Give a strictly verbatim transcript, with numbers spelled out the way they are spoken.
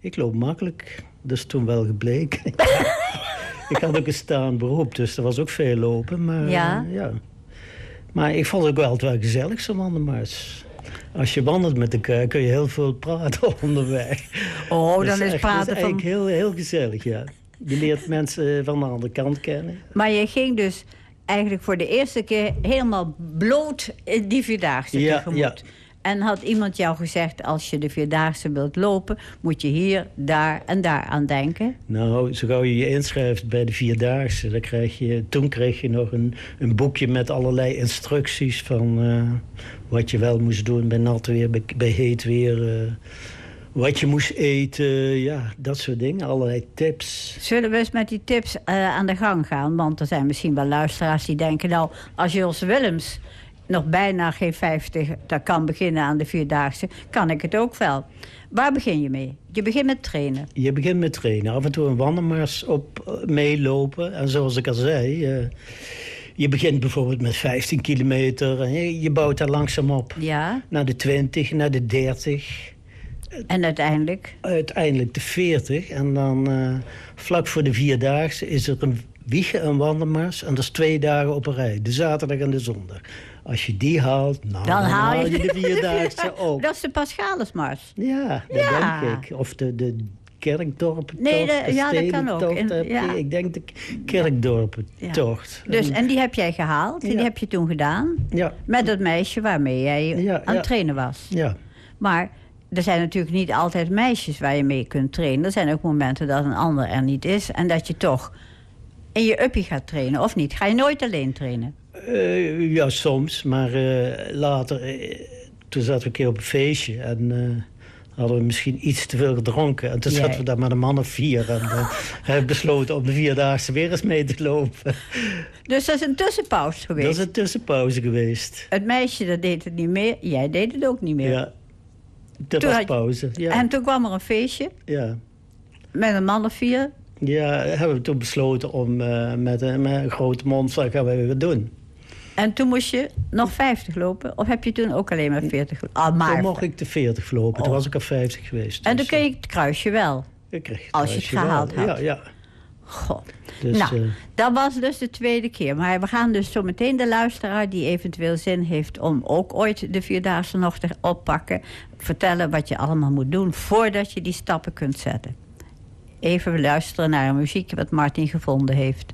Ik loop makkelijk. Dat is toen wel gebleken. Ik had ook een staand beroep, dus er was ook veel lopen. Maar, ja. Uh, ja. Maar ik vond het ook wel, wel gezellig, zo'n wandelmars. Als je wandelt met elkaar, kun je heel veel praten onderweg. Oh, dan dat is, is echt, praten dat is van... eigenlijk heel, heel gezellig, ja. Je leert mensen van de andere kant kennen. Maar je ging dus eigenlijk voor de eerste keer helemaal bloot in die Vierdaagse ja, tegemoet. Ja. En had iemand jou gezegd, als je de Vierdaagse wilt lopen, moet je hier, daar en daar aan denken? Nou, zo gauw je je inschrijft bij de Vierdaagse, dan krijg je, toen kreeg je nog een, een boekje met allerlei instructies van uh, wat je wel moest doen bij nat weer, bij, bij heet weer. Uh, wat je moest eten, ja, dat soort dingen. Allerlei tips. Zullen we eens met die tips uh, aan de gang gaan? Want er zijn misschien wel luisteraars die denken, nou, als Jos Willems nog bijna geen vijftig, dat kan beginnen aan de Vierdaagse, kan ik het ook wel. Waar begin je mee? Je begint met trainen. Je begint met trainen. Af en toe een wandelmars op meelopen. En zoals ik al zei, uh, je begint bijvoorbeeld met vijftien kilometer. En je, je bouwt daar langzaam op. Ja. Naar de twintig, naar de dertig. En uiteindelijk? Uiteindelijk de veertig. En dan uh, vlak voor de Vierdaagse is er een wiegen, een wandelmars. En dat is twee dagen op een rij. De zaterdag en de zondag. Als je die haalt, nou, dan, dan haal je, je de Vierdaagse ook. Dat is de Paschalusmars. Ja, dat ja. denk ik. Of de, de Kerkdorpentocht. Nee, de, de ja, dat kan ook. In, ja. Ik denk de Kerkdorpentocht. Ja. Dus, en die heb jij gehaald? Ja. Die heb je toen gedaan? Ja. Met dat meisje waarmee jij ja, aan ja. het trainen was? Ja. Maar er zijn natuurlijk niet altijd meisjes waar je mee kunt trainen. Er zijn ook momenten dat een ander er niet is. En dat je toch in je uppie gaat trainen, of niet? Ga je nooit alleen trainen? Uh, ja, soms. Maar uh, later, uh, toen zaten we een keer op een feestje. En uh, hadden we misschien iets te veel gedronken. En toen Jij. zaten we daar met een man of vier. En uh, hebben besloten om de Vierdaagse weer eens mee te lopen. Dus dat is een tussenpauze geweest? Dat is een tussenpauze geweest. Het meisje dat deed het niet meer. Jij deed het ook niet meer. Ja. Dat toen was pauze, ja. En toen kwam er een feestje. Ja. Met een man of vier. Ja, hebben we toen besloten om uh, met, een, met een grote mond, dat gaan we weer doen. En toen moest je nog vijftig lopen? Of heb je toen ook alleen maar veertig gelopen? Ah, maar... Toen mocht ik de veertig lopen. Oh. Toen was ik al vijftig geweest. En toen kreeg je het kruisje wel? Ik kreeg het als je het gehaald wel. had? Ja, ja. God. Dus, nou, uh, dat was dus de tweede keer. Maar we gaan dus zo meteen de luisteraar die eventueel zin heeft om ook ooit de Vierdaagse nog te oppakken, vertellen wat je allemaal moet doen voordat je die stappen kunt zetten. Even luisteren naar een muziekje wat Martin gevonden heeft.